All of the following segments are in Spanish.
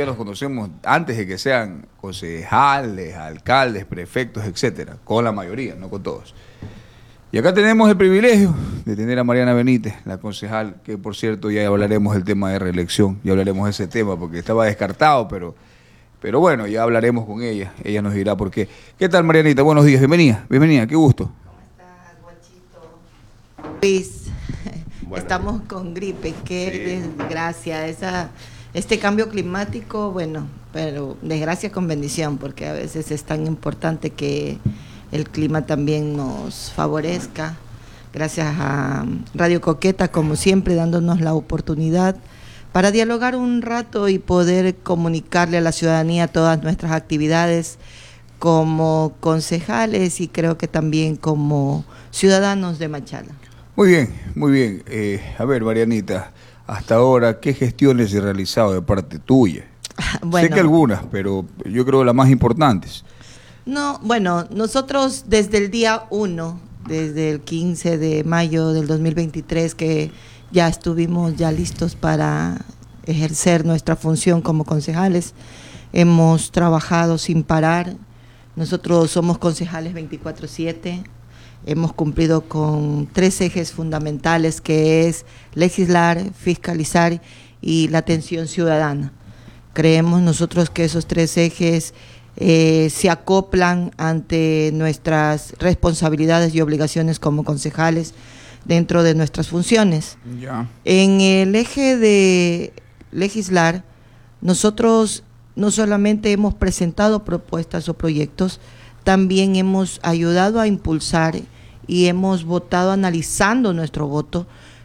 Ya los conocemos antes de que sean concejales, alcaldes, prefectos, etcétera, con la mayoría, no con todos. Y acá tenemos el privilegio de tener a Mariana Benítez, la concejal, que por cierto ya hablaremos del tema de reelección, ya hablaremos de ese tema porque estaba descartado, pero bueno, ya hablaremos con ella, ella nos dirá por qué. ¿Qué tal, Marianita? Buenos días, bienvenida, qué gusto. ¿Cómo estás, Guachito? Luis, bueno, estamos con gripe, qué desgracia, este cambio climático, bueno, pero desgracia con bendición, porque a veces es tan importante que el clima también nos favorezca. Gracias a Radio Coqueta, como siempre, dándonos la oportunidad para dialogar un rato y poder comunicarle a la ciudadanía todas nuestras actividades como concejales y creo que también como ciudadanos de Machala. Muy bien, muy bien. A ver, Marianita, hasta ahora, ¿qué gestiones he realizado de parte tuya? Bueno, sé que algunas, pero yo creo las más importantes. No, bueno, nosotros desde el día 1, desde el 15 de mayo del 2023, que ya estuvimos ya listos para ejercer nuestra función como concejales, hemos trabajado sin parar. Nosotros somos concejales 24/7, hemos cumplido con 3 ejes fundamentales, que es legislar, fiscalizar y la atención ciudadana. Creemos nosotros que esos 3 ejes se acoplan ante nuestras responsabilidades y obligaciones como concejales dentro de nuestras funciones. Ya. En el eje de legislar, nosotros no solamente hemos presentado propuestas o proyectos, también hemos ayudado a impulsar y hemos votado analizando nuestro voto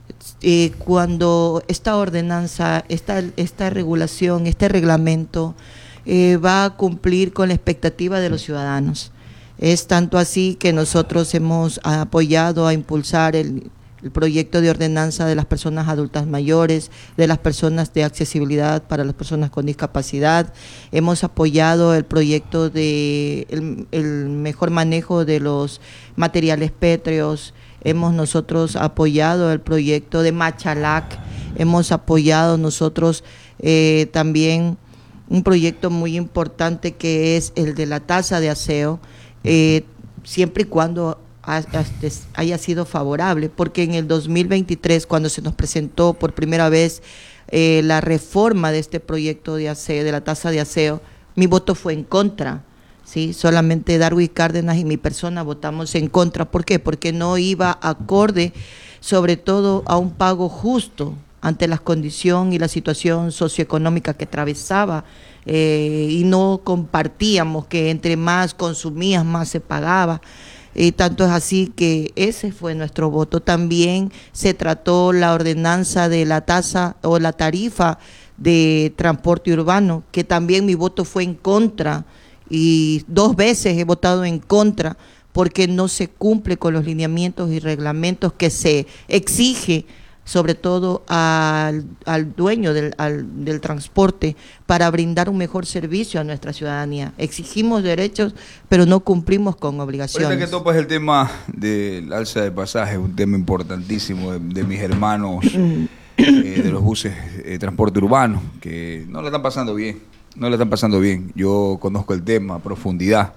cuando esta ordenanza, esta regulación, este reglamento va a cumplir con la expectativa de los ciudadanos. Es tanto así que nosotros hemos apoyado a impulsar el proyecto de ordenanza de las personas adultas mayores, de las personas de accesibilidad para las personas con discapacidad. Hemos apoyado el proyecto de el mejor manejo de los materiales pétreos. Hemos nosotros apoyado el proyecto de Machalac. Hemos apoyado nosotros también un proyecto muy importante que es el de la tasa de aseo, siempre y cuando haya sido favorable, porque en el 2023, cuando se nos presentó por primera vez la reforma de este proyecto de aseo, de la tasa de aseo, mi voto fue en contra, ¿sí? Solamente Darwin Cárdenas y mi persona votamos en contra. ¿Por qué? Porque no iba acorde, sobre todo, a un pago justo ante la condición y la situación socioeconómica que atravesaba, y no compartíamos que entre más consumías, más se pagaba. Y tanto es así que ese fue nuestro voto. También se trató la ordenanza de la tasa o la tarifa de transporte urbano, que también mi voto fue en contra, y 2 veces he votado en contra porque no se cumple con los lineamientos y reglamentos que se exige, sobre todo al dueño del transporte, para brindar un mejor servicio a nuestra ciudadanía. Exigimos derechos, pero no cumplimos con obligaciones. Ahorita que topas el tema del alza de pasajes, un tema importantísimo de mis hermanos de los buses de transporte urbano, que no la están pasando bien, Yo conozco el tema a profundidad.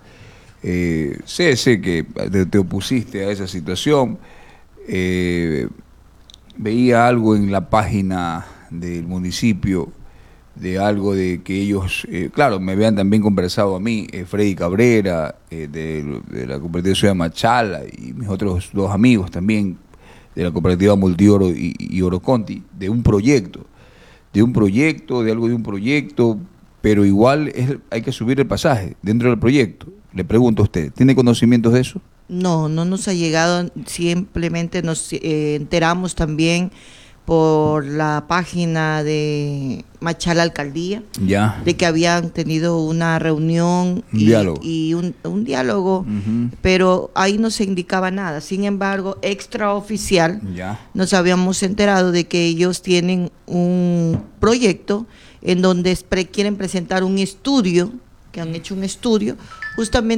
Sé que te opusiste a esa situación. Veía algo en la página del municipio de algo de que ellos, claro, me habían también conversado a mí, Freddy Cabrera, de la cooperativa Ciudad de Machala, y mis otros 2 amigos también, de la cooperativa Multioro y Oroconti, de algo de un proyecto, pero igual hay que subir el pasaje dentro del proyecto. Le pregunto a usted, ¿tiene conocimientos de eso? No nos ha llegado, simplemente nos enteramos también por la página de Machala Alcaldía, ya, de que habían tenido una reunión y un diálogo, pero ahí no se indicaba nada. Sin embargo, extraoficial, nos habíamos enterado de que ellos tienen un proyecto en donde quieren presentar un estudio, que han hecho un estudio justamente